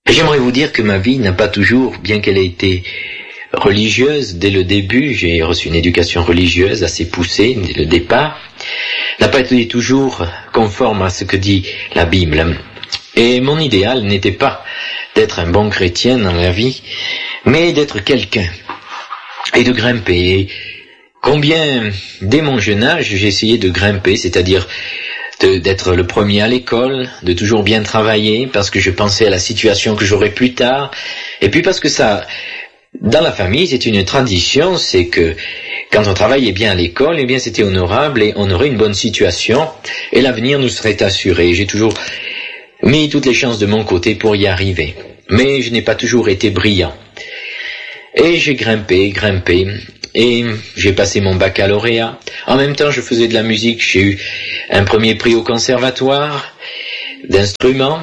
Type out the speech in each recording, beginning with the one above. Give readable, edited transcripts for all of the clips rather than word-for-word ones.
J'aimerais vous dire que ma vie n'a pas toujours, bien qu'elle ait été religieuse dès le début, j'ai reçu une éducation religieuse assez poussée dès le départ, n'a pas été toujours conforme à ce que dit la Bible. Et mon idéal n'était pas d'être un bon chrétien dans la vie, mais d'être quelqu'un et de grimper. Et combien, dès mon jeune âge, j'ai essayé de grimper, c'est-à-dire d'être le premier à l'école, de toujours bien travailler, parce que je pensais à la situation que j'aurais plus tard, et puis parce que ça, dans la famille, c'est une tradition, c'est que quand on travaillait bien à l'école, eh bien c'était honorable et on aurait une bonne situation, et l'avenir nous serait assuré. J'ai toujours mis toutes les chances de mon côté pour y arriver, mais je n'ai pas toujours été brillant. Et j'ai grimpé, et j'ai passé mon baccalauréat. En même temps, je faisais de la musique. J'ai eu un premier prix au conservatoire d'instruments.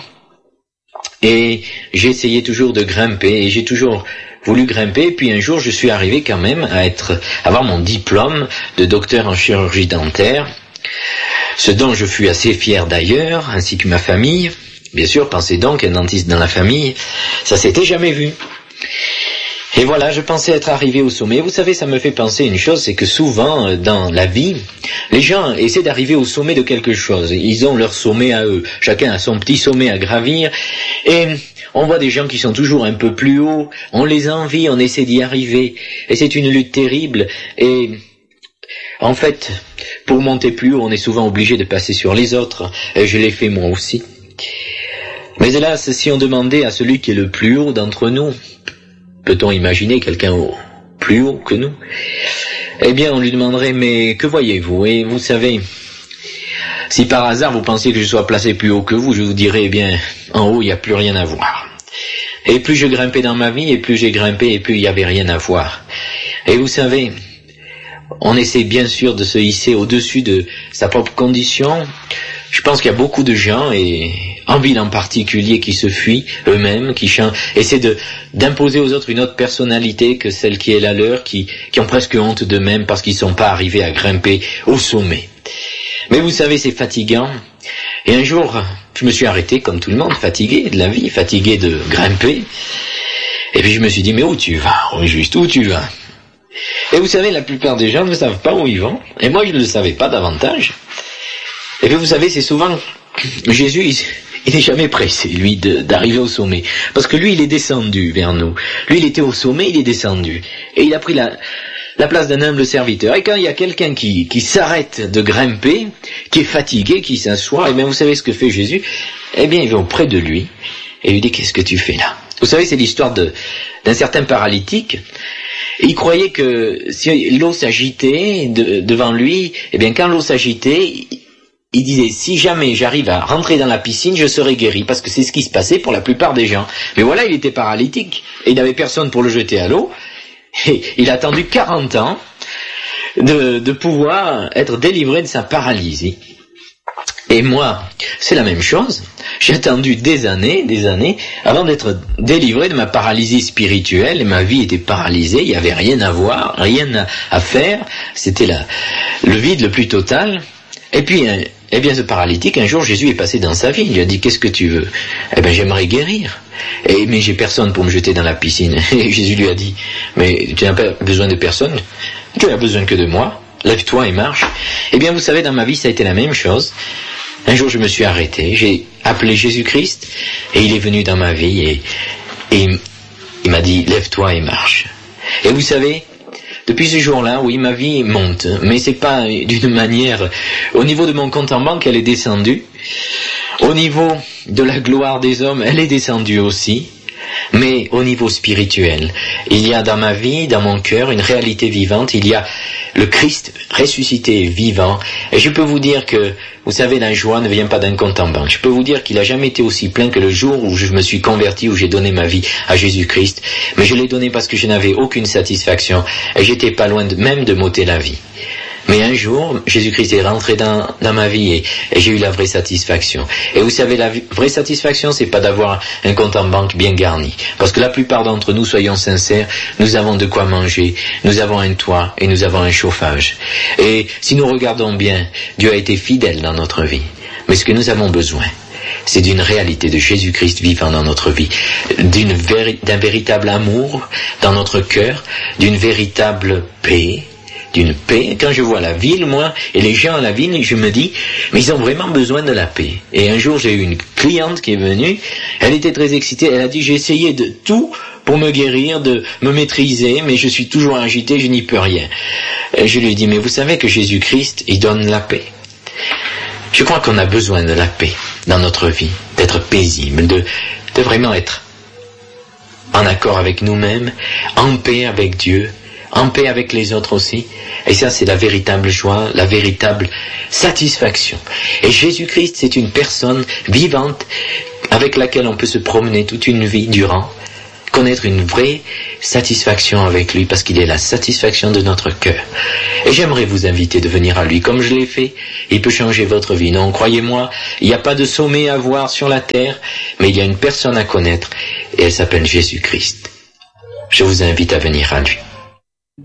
Et j'ai essayé toujours de grimper. Et j'ai toujours voulu grimper. Puis un jour, je suis arrivé quand même à avoir mon diplôme de docteur en chirurgie dentaire. Ce dont je fus assez fier d'ailleurs, ainsi que ma famille. Bien sûr, pensez donc qu'un dentiste dans la famille, ça s'était jamais vu. Et voilà, je pensais être arrivé au sommet. Vous savez, ça me fait penser une chose, c'est que souvent, dans la vie, les gens essaient d'arriver au sommet de quelque chose. Ils ont leur sommet à eux. Chacun a son petit sommet à gravir. Et on voit des gens qui sont toujours un peu plus haut. On les envie, on essaie d'y arriver. Et c'est une lutte terrible. Et en fait, pour monter plus haut, on est souvent obligé de passer sur les autres. Et je l'ai fait moi aussi. Mais hélas, si on demandait à celui qui est le plus haut d'entre nous, peut-on imaginer quelqu'un plus haut que nous? Eh bien, on lui demanderait, mais que voyez-vous? Et vous savez, si par hasard vous pensiez que je sois placé plus haut que vous, je vous dirais, eh bien, en haut, il n'y a plus rien à voir. Et plus je grimpais dans ma vie, et plus j'ai grimpé, et plus il n'y avait rien à voir. Et vous savez, on essaie bien sûr de se hisser au-dessus de sa propre condition. Je pense qu'il y a beaucoup de gens, et en ville en particulier, qui se fuient eux-mêmes, qui essaient d'imposer aux autres une autre personnalité que celle qui est la leur, qui ont presque honte d'eux-mêmes parce qu'ils ne sont pas arrivés à grimper au sommet. Mais vous savez, c'est fatigant. Et un jour, je me suis arrêté comme tout le monde, fatigué de la vie, fatigué de grimper. Et puis je me suis dit, mais où tu vas? Oui, juste où tu vas? Et vous savez, la plupart des gens ne savent pas où ils vont. Et moi, je ne le savais pas davantage. Et puis vous savez, c'est souvent Jésus, il n'est jamais pressé, lui, d'arriver au sommet. Parce que lui, il est descendu vers nous. Lui, il était au sommet, il est descendu. Et il a pris la place d'un humble serviteur. Et quand il y a quelqu'un qui s'arrête de grimper, qui est fatigué, qui s'assoit, et bien vous savez ce que fait Jésus? Eh bien, il va auprès de lui et lui dit, qu'est-ce que tu fais là? Vous savez, c'est l'histoire d'un certain paralytique. Et il croyait que si l'eau s'agitait devant lui, eh bien quand l'eau s'agitait, il disait, si jamais j'arrive à rentrer dans la piscine, je serai guéri, parce que c'est ce qui se passait pour la plupart des gens. Mais voilà, il était paralytique, et il n'avait personne pour le jeter à l'eau, et il a attendu 40 ans de pouvoir être délivré de sa paralysie. Et moi, c'est la même chose. J'ai attendu des années, avant d'être délivré de ma paralysie spirituelle, et ma vie était paralysée, il n'y avait rien à voir, rien à faire, c'était le vide le plus total. Et puis, eh bien, ce paralytique, un jour, Jésus est passé dans sa vie. Il lui a dit, qu'est-ce que tu veux? Eh bien, j'aimerais guérir. Mais j'ai personne pour me jeter dans la piscine. Et Jésus lui a dit, mais tu n'as pas besoin de personne. Tu n'as besoin que de moi. Lève-toi et marche. Eh bien, vous savez, dans ma vie, ça a été la même chose. Un jour, je me suis arrêté. J'ai appelé Jésus-Christ. Et il est venu dans ma vie. Et il m'a dit, lève-toi et marche. Et vous savez, depuis ce jour-là, oui, ma vie monte, mais c'est pas d'une manière... Au niveau de mon compte en banque, elle est descendue. Au niveau de la gloire des hommes, elle est descendue aussi. Mais au niveau spirituel, il y a dans ma vie, dans mon cœur, une réalité vivante. Il y a le Christ ressuscité vivant. Et je peux vous dire que, vous savez, la joie ne vient pas d'un compte en banque. Je peux vous dire qu'il n'a jamais été aussi plein que le jour où je me suis converti, où j'ai donné ma vie à Jésus-Christ. Mais je l'ai donné parce que je n'avais aucune satisfaction. Et j'étais pas loin même de m'ôter la vie. Mais un jour, Jésus-Christ est rentré dans ma vie et j'ai eu la vraie satisfaction. Et vous savez, la vraie satisfaction, c'est pas d'avoir un compte en banque bien garni. Parce que la plupart d'entre nous, soyons sincères, nous avons de quoi manger, nous avons un toit et nous avons un chauffage. Et si nous regardons bien, Dieu a été fidèle dans notre vie. Mais ce que nous avons besoin, c'est d'une réalité de Jésus-Christ vivant dans notre vie, d'un véritable amour dans notre cœur, d'une véritable paix, Quand je vois la ville, moi, et les gens à la ville, je me dis, mais ils ont vraiment besoin de la paix. Et un jour, j'ai eu une cliente qui est venue, elle était très excitée, elle a dit, j'ai essayé de tout pour me guérir, de me maîtriser, mais je suis toujours agité, je n'y peux rien. Et je lui ai dit, mais vous savez que Jésus-Christ, il donne la paix. Je crois qu'on a besoin de la paix dans notre vie, d'être paisible, de vraiment être en accord avec nous-mêmes, en paix avec Dieu, en paix avec les autres aussi. Et ça, c'est la véritable joie, la véritable satisfaction. Et Jésus-Christ, c'est une personne vivante avec laquelle on peut se promener toute une vie durant, connaître une vraie satisfaction avec lui, parce qu'il est la satisfaction de notre cœur. Et j'aimerais vous inviter de venir à lui, comme je l'ai fait. Il peut changer votre vie. Non, croyez-moi, il n'y a pas de sommet à voir sur la terre, mais il y a une personne à connaître, et elle s'appelle Jésus-Christ. Je vous invite à venir à lui.